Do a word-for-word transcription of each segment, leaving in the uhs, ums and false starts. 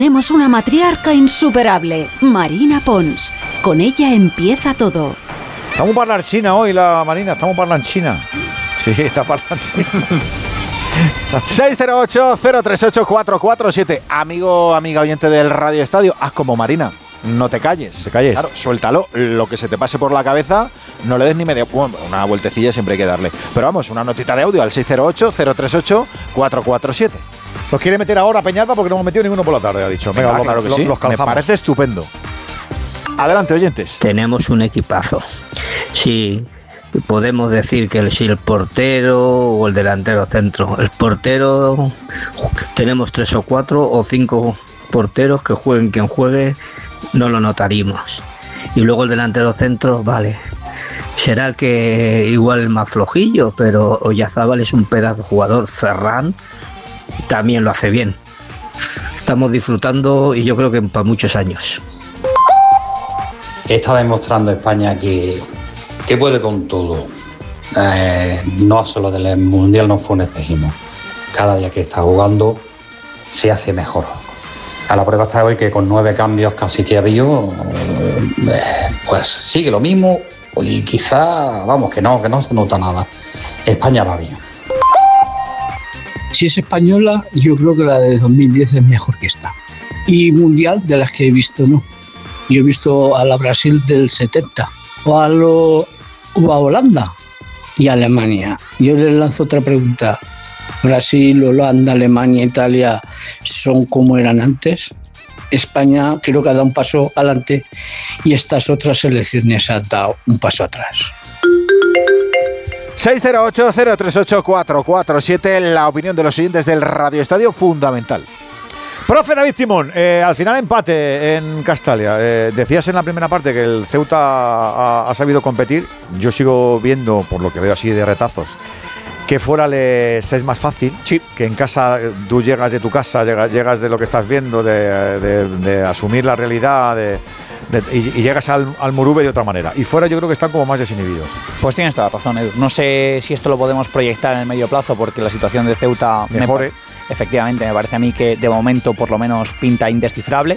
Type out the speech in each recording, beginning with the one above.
Tenemos una matriarca insuperable, Marina Pons. Con ella empieza todo. Estamos parlando china hoy, la Marina. Estamos parlando china. Sí, está parlando china. seis cero ocho, cero tres ocho, cuatro cuatro siete. Amigo, amiga oyente del Radio Estadio, haz como Marina. No te calles. Te calles. Claro, suéltalo. Lo que se te pase por la cabeza, no le des ni medio. Bueno, una vueltecilla siempre hay que darle. Pero vamos, una notita de audio al seis cero ocho, cero tres ocho, cuatro cuatro siete. Los quiere meter ahora a Peñalba porque no hemos metido ninguno por la tarde, ha dicho. Venga, Venga claro que lo, sí. Los Me parece estupendo. Adelante, oyentes. Tenemos un equipazo. Sí, podemos decir que si el portero o el delantero centro. El portero, tenemos tres o cuatro o cinco porteros que jueguen quien juegue, no lo notaríamos. Y luego el delantero centro, vale, será el que igual el más flojillo, pero Oyarzábal es un pedazo de jugador. Ferran también lo hace bien. Estamos disfrutando y yo creo que para muchos años. Está demostrando España que, que puede con todo. Eh, no solo del Mundial no fue un espejismo. Cada día que está jugando se hace mejor. A la prueba está hoy que con nueve cambios casi que ha habido, eh, pues sigue lo mismo y quizá, vamos, que no, que no se nota nada. España va bien. Si es española, yo creo que la de dos mil diez es mejor que esta. Y mundial, de las que he visto, no. Yo he visto a la Brasil del setenta, o a, lo, o a Holanda y a Alemania. Yo les lanzo otra pregunta. Brasil, Holanda, Alemania, Italia, ¿son como eran antes? España creo que ha dado un paso adelante y estas otras selecciones han dado un paso atrás. seis cero ocho, cero tres ocho, cuatro cuatro siete, la opinión de los oyentes del Radio Estadio, fundamental. Profe David Simón, eh, al final empate en Castalia. Eh, decías en la primera parte que el Ceuta ha, ha sabido competir. Yo sigo viendo, por lo que veo así de retazos, que fuera les es más fácil, sí. Que en casa tú llegas de tu casa, llegas, llegas de lo que estás viendo, de, de, de asumir la realidad, de... De, y, y llegas al, al Murube de otra manera. Y fuera yo creo que están como más desinhibidos. Pues tienes toda la razón, Edu. No sé si esto lo podemos proyectar en el medio plazo porque la situación de Ceuta mejore. Me, efectivamente, me parece a mí que de momento por lo menos pinta indescifrable,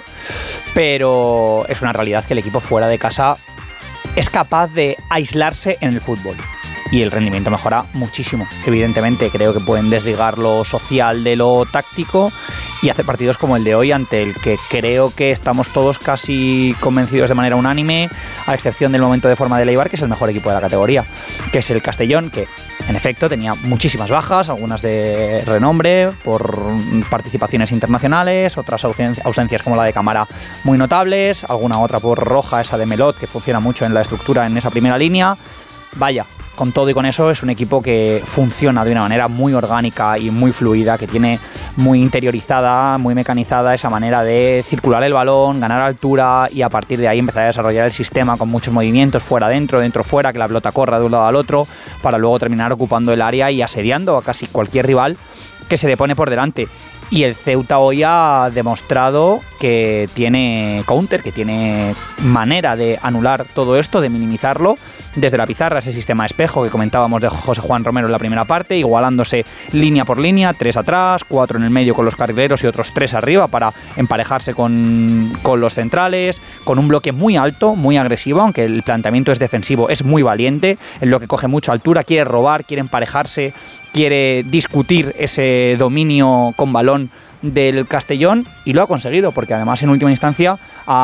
pero es una realidad que el equipo fuera de casa es capaz de aislarse en el fútbol. Y el rendimiento mejora muchísimo. Evidentemente creo que pueden desligar lo social de lo táctico y hacer partidos como el de hoy, ante el que creo que estamos todos casi convencidos de manera unánime, a excepción del momento de forma de Eibar, que es el mejor equipo de la categoría, que es el Castellón, que en efecto tenía muchísimas bajas, algunas de renombre por participaciones internacionales, otras ausencias como la de Camara muy notables, alguna otra por roja, esa de Melot, que funciona mucho en la estructura en esa primera línea. Vaya, con todo y con eso es un equipo que funciona de una manera muy orgánica y muy fluida, que tiene muy interiorizada, muy mecanizada esa manera de circular el balón, ganar altura y a partir de ahí empezar a desarrollar el sistema con muchos movimientos fuera, dentro, dentro, fuera, que la pelota corra de un lado al otro para luego terminar ocupando el área y asediando a casi cualquier rival que se le pone por delante. Y el Ceuta hoy ha demostrado que tiene counter, que tiene manera de anular todo esto, de minimizarlo desde la pizarra, ese sistema espejo que comentábamos de José Juan Romero en la primera parte, igualándose línea por línea, tres atrás, cuatro en el medio con los carrileros y otros tres arriba para emparejarse con, con los centrales, con un bloque muy alto, muy agresivo, aunque el planteamiento es defensivo, es muy valiente, en lo que coge mucha altura, quiere robar, quiere emparejarse, quiere discutir ese dominio con balón del Castellón y lo ha conseguido porque además en última instancia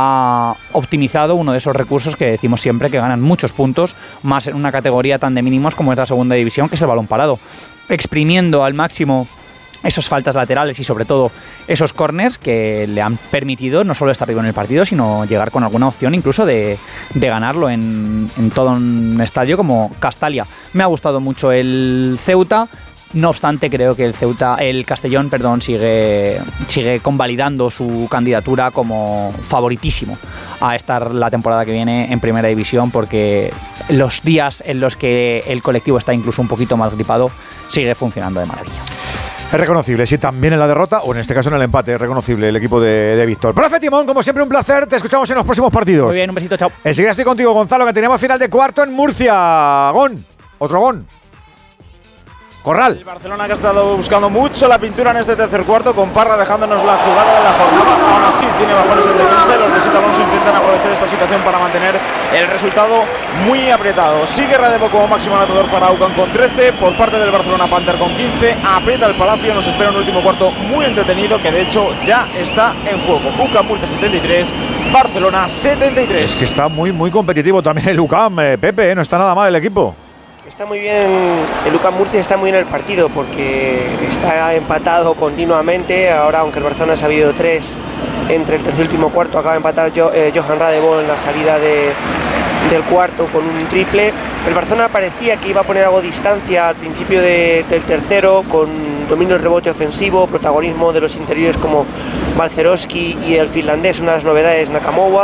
ha optimizado uno de esos recursos que decimos siempre que ganan muchos puntos, más en una categoría tan de mínimos como es la segunda división, que es el balón parado, exprimiendo al máximo esas faltas laterales y sobre todo esos corners que le han permitido no solo estar arriba en el partido, sino llegar con alguna opción incluso de, de ganarlo en, en todo un estadio como Castalia. Me ha gustado mucho el Ceuta. No obstante, creo que el Ceuta, el Castellón, perdón, sigue, sigue convalidando su candidatura como favoritísimo a estar la temporada que viene en Primera División, porque los días en los que el colectivo está incluso un poquito más gripado sigue funcionando de maravilla. Es reconocible, sí, también en la derrota o en este caso en el empate, es reconocible el equipo de, de Víctor. Profe Timón, como siempre un placer, te escuchamos en los próximos partidos. Muy bien, un besito, chao. Enseguida estoy contigo, Gonzalo, que tenemos final de cuarto en Murcia. Gon, otro Gon. Corral. El Barcelona que ha estado buscando mucho la pintura en este tercer cuarto, con Parra dejándonos la jugada de la jornada. Aún así tiene bajones en defensa y los de Sita Alonso intentan aprovechar esta situación para mantener el resultado muy apretado. Sigue Radebo como máximo anotador para UCAM con trece, por parte del Barcelona Panther con quince. Aprieta el Palacio, nos espera un último cuarto muy entretenido que de hecho ya está en juego. UCAM Murcia setenta y tres, Barcelona setenta y tres. Es que está muy muy competitivo también el UCAM, eh, Pepe, ¿eh? No está nada mal el equipo. Está muy bien, el UCAM Murcia está muy bien en el partido porque está empatado continuamente. Ahora, aunque el Barcelona ha sabido tres entre el tercer y último cuarto, acaba de empatar yo, eh, Johan Radebo en la salida de, del cuarto con un triple. El Barcelona parecía que iba a poner algo de distancia al principio de, del tercero, con dominio del rebote ofensivo, protagonismo de los interiores como Balcerowski y el finlandés, una de las novedades, Nakamowa,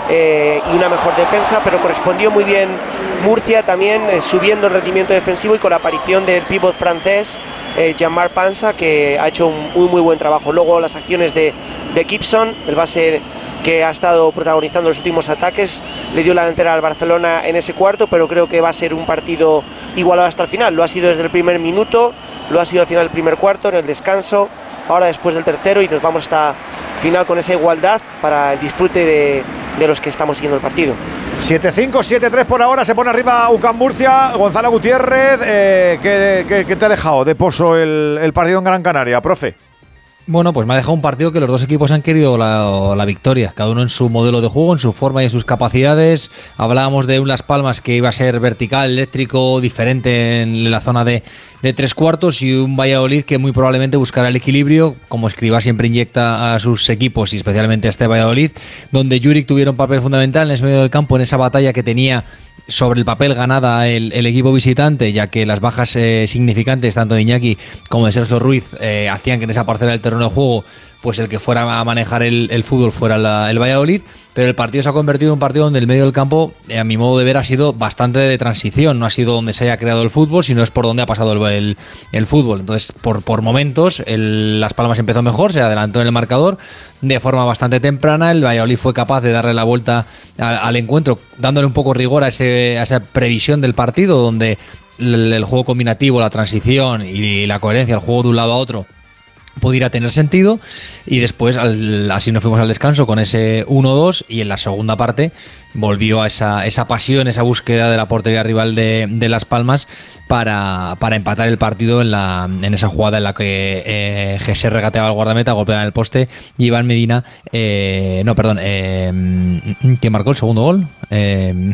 eh, y una mejor defensa, pero correspondió muy bien Murcia también, eh, subiendo el rendimiento defensivo y con la aparición del pívot francés eh, Jean-Marc Pansa, que ha hecho un muy muy buen trabajo. Luego las acciones de, de Gibson, el base que ha estado protagonizando los últimos ataques, le dio la delantera al Barcelona en ese cuarto, pero creo que va a ser un partido igualado hasta el final. Lo ha sido desde el primer minuto, lo ha sido al final del primer cuarto, en el descanso, ahora después del tercero, y nos vamos hasta final con esa igualdad para el disfrute de, de los que estamos siguiendo el partido. siete cinco, siete tres por ahora, se pone arriba UCAM Murcia. Gonzalo Gutiérrez, eh, ¿qué, qué, ¿qué te ha dejado de poso el, el partido en Gran Canaria, profe? Bueno, pues me ha dejado un partido que los dos equipos han querido la, la victoria, cada uno en su modelo de juego, en su forma y en sus capacidades. Hablábamos de un Las Palmas que iba a ser vertical, eléctrico, diferente en la zona de, de tres cuartos, y un Valladolid que muy probablemente buscará el equilibrio, como Escribá siempre inyecta a sus equipos y especialmente a este Valladolid, donde Juric tuvieron un papel fundamental en el medio del campo en esa batalla que tenía sobre el papel ganada el, el equipo visitante, ya que las bajas eh, significantes tanto de Iñaki como de Sergio Ruiz eh, hacían que en esa parcela del terreno de juego pues el que fuera a manejar el, el fútbol fuera la, el Valladolid, pero el partido se ha convertido en un partido donde el medio del campo, eh, a mi modo de ver, ha sido bastante de transición, no ha sido donde se haya creado el fútbol, sino es por donde ha pasado el, el, el fútbol. Entonces, por, por momentos, el, Las Palmas empezó mejor, se adelantó en el marcador de forma bastante temprana, el Valladolid fue capaz de darle la vuelta al, al encuentro, dándole un poco rigor a, ese, a esa previsión del partido, donde el, el juego combinativo, la transición y la coherencia, el juego de un lado a otro, pudiera tener sentido, y después al, así nos fuimos al descanso con ese uno dos, y en la segunda parte volvió a esa, esa pasión, esa búsqueda de la portería rival de, de Las Palmas para, para empatar el partido en, la, en esa jugada en la que eh, Jesé regateaba al guardameta, golpeaba en el poste, y Iván Medina, eh, no, perdón, eh, ¿quién marcó el segundo gol? Eh,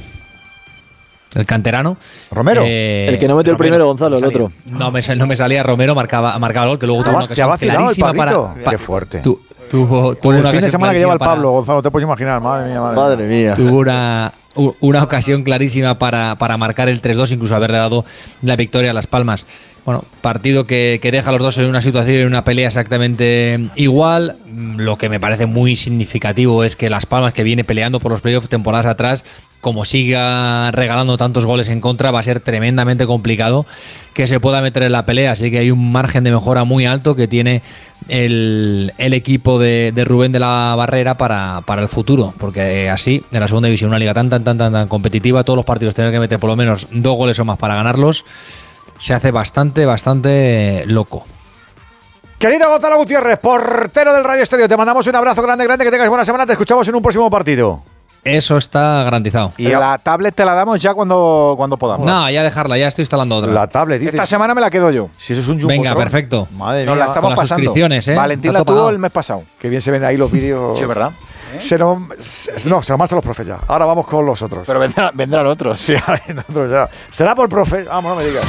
El canterano. Romero. Eh, el que no metió Romero, el primero, Gonzalo, el otro. No me, no me salía Romero, marcaba, marcaba el gol, que luego tuvo una ocasión clarísima para... Qué fuerte. Tu, tuvo, tuvo Por el una fin de semana que lleva el para, Pablo, Gonzalo, te puedes imaginar. Madre mía, madre, madre mía. Tuvo una, una ocasión clarísima para, para marcar el tres dos, incluso haberle dado la victoria a Las Palmas. Bueno, partido que, que deja a los dos en una situación, en una pelea exactamente igual. Lo que me parece muy significativo es que Las Palmas, que viene peleando por los playoffs temporadas atrás, como siga regalando tantos goles en contra, va a ser tremendamente complicado que se pueda meter en la pelea. Así que hay un margen de mejora muy alto que tiene el, el equipo de, de Rubén de la Barrera para, para el futuro, porque así, en la segunda división, una liga tan tan tan tan, tan competitiva, todos los partidos tienen que meter por lo menos dos goles o más para ganarlos, se hace bastante, bastante loco. Querido Gonzalo Gutiérrez, portero del Radio Estadio, te mandamos un abrazo grande, grande, que tengas buena semana, te escuchamos en un próximo partido. Eso está garantizado. Y la tablet te la damos ya cuando, cuando podamos. No, ya dejarla, ya estoy instalando otra. La tablet, dices. Esta semana me la quedo yo. Si eso es un Jumbotron. Venga, perfecto. Madre mía. Nos la estamos Con pasando. Suscripciones, ¿eh? Valentín la tuvo el mes pasado. Que bien se ven ahí los vídeos. Sí, ¿verdad? ¿Eh? Se nos, se, no, se nos marchan los profes ya. Ahora vamos con los otros. Pero vendrán, vendrán otros. Sí, otros ya. Será por profe. Vamos, no me digas.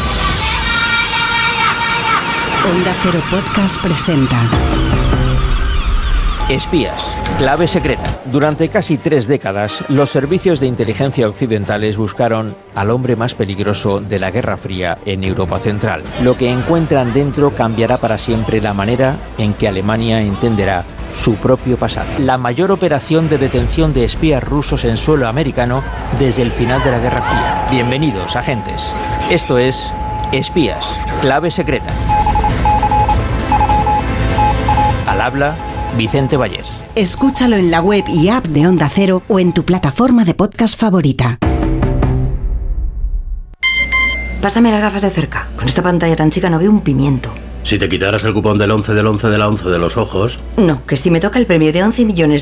Onda Cero Podcast presenta Espías, clave secreta. Durante casi tres décadas, los servicios de inteligencia occidentales buscaron al hombre más peligroso de la Guerra Fría en Europa Central. Lo que encuentran dentro cambiará para siempre la manera en que Alemania entenderá su propio pasado. La mayor operación de detención de espías rusos en suelo americano desde el final de la Guerra Fría. Bienvenidos, agentes. Esto es Espías, clave secreta. Al habla Vicente Vallés. Escúchalo en la web y app de Onda Cero o en tu plataforma de podcast favorita. Pásame las gafas de cerca. Con esta pantalla tan chica no veo un pimiento. Si te quitaras el cupón del once del once de la once de los ojos... No, que si me toca el premio de once millones